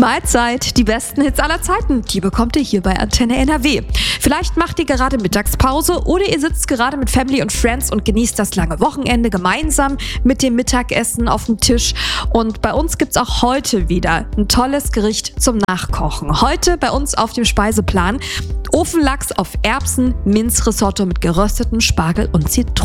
Mahlzeit, die besten Hits aller Zeiten, die bekommt ihr hier bei Antenne NRW. Vielleicht macht ihr gerade Mittagspause oder ihr sitzt gerade mit Family und Friends und genießt das lange Wochenende gemeinsam mit dem Mittagessen auf dem Tisch. Und bei uns gibt's auch heute wieder ein tolles Gericht zum Nachkochen. Heute bei uns auf dem Speiseplan Ofenlachs auf Erbsen, Minzrisotto mit geröstetem Spargel und Zitronen.